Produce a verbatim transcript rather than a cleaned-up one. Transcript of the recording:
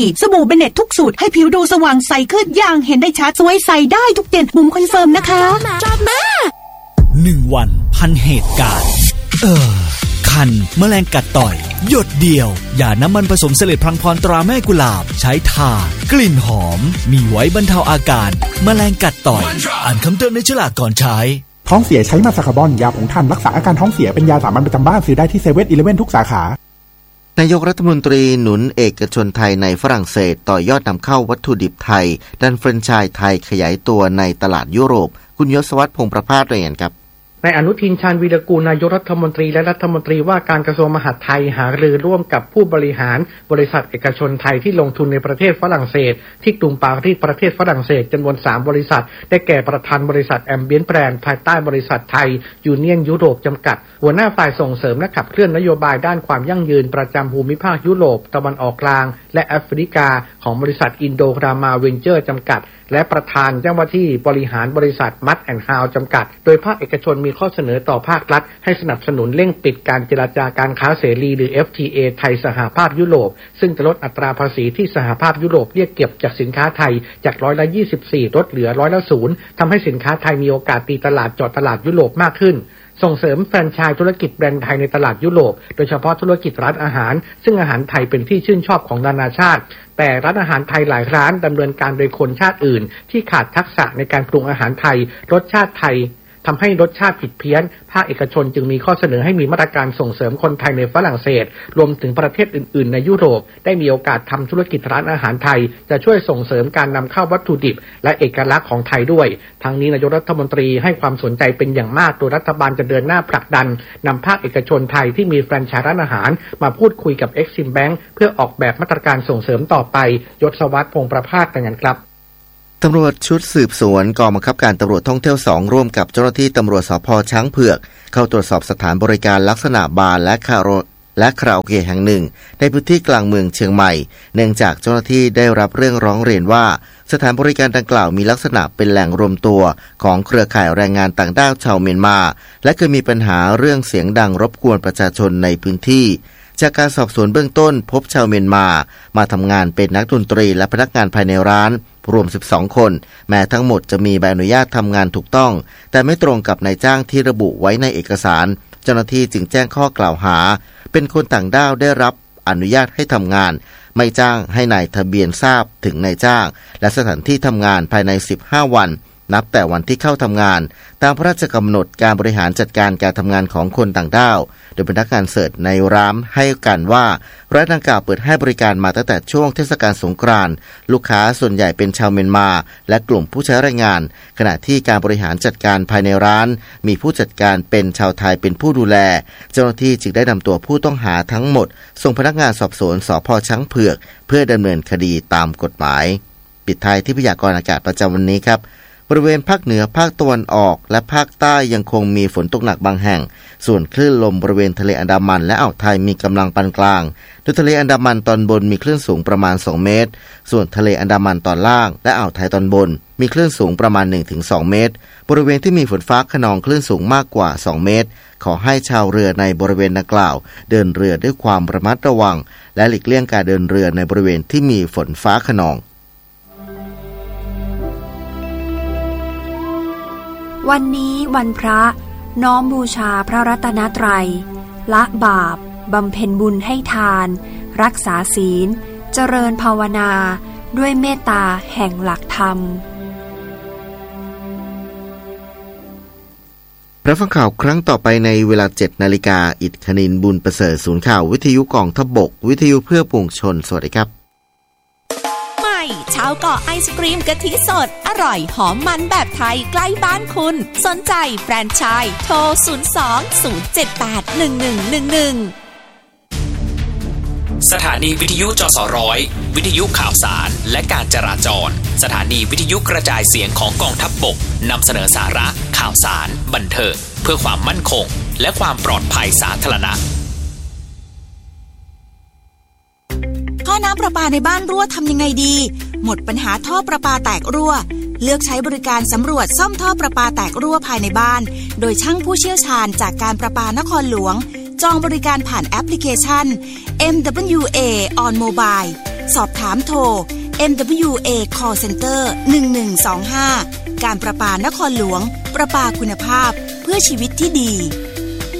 สบู่เบเน็ตทุกสูตรให้ผิวดูสว่างใสขึ้นอย่างเห็นได้ชัดสวยใสได้ทุกเดือนบุ๋มคอนเฟิร์มนะคะจอบมาหนึ่งวันพันเหตุการณ์เออคันแมลงกัดต่อยหยดเดียวอย่าน้ำมันผสมเสลดพลังพรตราแม่กุหลาบใช้ทากลิ่นหอมมีไว้บรรเทาอาการแมลงกัดต่อยอ่านคำเตือนในฉลากก่อนใช้ท้องเสียใช้มาซาคาบอนยาผงท่านรักษาอาการท้องเสียเป็นยาสามัญประจำบ้านซื้อได้ที่เซเว่นอีเลฟเว่นทุกสาขานายกรัฐมนตรีหนุนเอกชนไทยในฝรั่งเศสต่อยอดนำเข้าวัตถุดิบไทยดันแฟรนไชส์ไทยขยายตัวในตลาดยุโรปคุณยศวัฒน์พงษ์ประภาสรายงานครับนายอนุทินชาญวีรกูลนายกรัฐมนตรีและรัฐมนตรีว่าการกระทรวงมหาดไทยหารือร่วมกับผู้บริหารบริษัทเอกชนไทยที่ลงทุนในประเทศฝรั่งเศสที่กรุงปารีสประเทศฝรั่งเศสจำนวนสามบริษัทได้แก่ประธานบริษัทแอมเบียนแบรนด์ภายใต้บริษัทไทยยูเนียนยุโรปจำกัดหัวหน้าฝ่ายส่งเสริมและขับเคลื่อนนโยบายด้านความยั่งยืนประจำภูมิภาคยุโรปตะวันออกกลางและแอฟริกาของบริษัทอินโดรามาเวนเจอร์จำกัดและประธานเจ้าหน้าที่บริหารบริษัทมัดแอนด์ฮาวจำกัดโดยภาคเอกชนมีข้อเสนอต่อภาครัฐให้สนับสนุนเร่งปิดการเจรจาการค้าเสรีหรือ เอฟ ที เอ ไทยสหภาพยุโรปซึ่งจะลดอัตราภาษีที่สหภาพยุโรปเรียกเก็บจากสินค้าไทยจากร้อยละยี่สิบสี่ลดเหลือร้อยละศูนย์ทำให้สินค้าไทยมีโอกาสตีตลาดเจาะตลาดยุโรปมากขึ้นส่งเสริมแฟรนไชส์ธุรกิจแบรนด์ไทยในตลาดยุโรปโดยเฉพาะธุรกิจร้านอาหารซึ่งอาหารไทยเป็นที่ชื่นชอบของนานาชาติแต่ร้านอาหารไทยหลายร้านดำเนินการโดยคนชาติอื่นที่ขาดทักษะในการปรุงอาหารไทยรสชาติไทยทำให้รสชาติผิดเพี้ยนภาคเอกชนจึงมีข้อเสนอให้มีมาตรการส่งเสริมคนไทยในฝรั่งเศสรวมถึงประเทศอื่นๆในยุโรปได้มีโอกาสทำธุรกิจร้านอาหารไทยจะช่วยส่งเสริมการนำเข้าวัตถุดิบและเอกลักษณ์ของไทยด้วยทั้งนี้นายกรัฐมนตรีให้ความสนใจเป็นอย่างมากโดยรัฐบาลจะเดินหน้าผลักดันนำภาคเอกชนไทยที่มีแฟรนไชส์ร้านอาหารมาพูดคุยกับ Exim Bank เพื่อออกแบบมาตรการส่งเสริมต่อไปยศวัฒน์พงษ์ประภาสรายงานครับตำรวจชุดสืบสวนกองบังคับการตำรวจท่องเที่ยวสองร่วมกับเจ้าหน้าที่ตำรวจสภ.ช้างเผือกเข้าตรวจสอบสถานบริการลักษณะบาร์และคาราและคาราโอเกะแห่งหนึ่งในพื้นที่กลางเมืองเชียงใหม่เนื่องจากเจ้าหน้าที่ได้รับเรื่องร้องเรียนว่าสถานบริการดังกล่าวมีลักษณะเป็นแหล่งรวมตัวของเครือข่ายแรงงานต่างด้าวชาวเมียนมาและเคยมีปัญหาเรื่องเสียงดังรบกวนประชาชนในพื้นที่จากการสอบสวนเบื้องต้นพบชาวเมียนมามาทำงานเป็นนักดนตรีและพนักงานภายในร้านรวมสิบสองคนแม้ทั้งหมดจะมีใบอนุญาตทำงานถูกต้องแต่ไม่ตรงกับนายจ้างที่ระบุไว้ในเอกสารเจ้าหน้าที่จึงแจ้งข้อกล่าวหาเป็นคนต่างด้าวได้รับอนุญาตให้ทำงานไม่จ้างให้นายทะเบียนทราบถึงนายจ้างและสถานที่ทำงานภายในสิบห้าวันนับแต่วันที่เข้าทำงานตามพระราชกำหนดการบริหารจัดการการทำงานของคนต่างด้าวโดยพนักงานเสิร์ฟในร้านให้การว่าร้านดังกล่าวเปิดให้บริการมาตั้งแต่ช่วงเทศกาลสงกรานต์ลูกค้าส่วนใหญ่เป็นชาวเมียนมาและกลุ่มผู้ใช้แรงงานขณะที่การบริหารจัดการภายในร้านมีผู้จัดการเป็นชาวไทยเป็นผู้ดูแลเจ้าหน้าที่จึงได้นำตัวผู้ต้องหาทั้งหมดส่งพนักงานสอบสวนสภ.ช้างเผือกเพื่อดำเนินคดีตามกฎหมายปิดท้ายที่พยากรณ์อากาศประจำวันนี้ครับบริเวณภาคเหนือภาคตะวันออกและภาคใต้ยังคงมีฝนตกหนักบางแห่งส่วนคลื่นลมบริเวณทะเลอันดามันและอ่าวไทยมีกำลังปานกลางโดยทะเลอันดามันตอนบนมีคลื่นสูงประมาณสองเมตรส่วนทะเลอันดามันตอนล่างและอ่าวไทยตอนบนมีคลื่นสูงประมาณ หนึ่งถึงสอง เมตรบริเวณที่มีฝนฟ้าคะนองคลื่นสูงมากกว่าสองเมตรขอให้ชาวเรือในบริเวณดังกล่าวเดินเรือด้วยความระมัดระวังและหลีกเลี่ยงการเดินเรือในบริเวณที่มีฝนฟ้าคะนองวันนี้วันพระน้อมบูชาพระรัตนตรัยละบาปบำเพ็ญบุญให้ทานรักษาศีลเจริญภาวนาด้วยเมตตาแห่งหลักธรรมรับฟังข่าวครั้งต่อไปในเวลา เจ็ดนาฬิกา อิฐคณินบุญประเสริฐศูนย์ข่าววิทยุกองทัพบกวิทยุเพื่อปวงชนสวัสดีครับชาวเกาะไอศกรีมกะทิสดอร่อยหอมมันแบบไทยใกล้บ้านคุณสนใจแฟรนไชส์โทรศูนย์ สอง ศูนย์ เจ็ด แปด หนึ่ง หนึ่ง หนึ่ง หนึ่งสถานีวิทยุจสร้อยวิทยุข่าวสารและการจราจรสถานีวิทยุกระจายเสียงของกองทัพบกนำเสนอสาระข่าวสารบันเทิงเพื่อความมั่นคงและความปลอดภัยสาธารณะท่อน้ำประปาในบ้านรั่วทำยังไงดีหมดปัญหาท่อประปาแตกรั่วเลือกใช้บริการสำรวจซ่อมท่อประปาแตกรั่วภายในบ้านโดยช่างผู้เชี่ยวชาญจากการประปานครหลวงจองบริการผ่านแอปพลิเคชัน เอ็ม ดับเบิลยู เอ on Mobile สอบถามโทร เอ็ม ดับเบิลยู เอ Call Center หนึ่งหนึ่งสองห้าการประปานครหลวงประปาคุณภาพเพื่อชีวิตที่ดี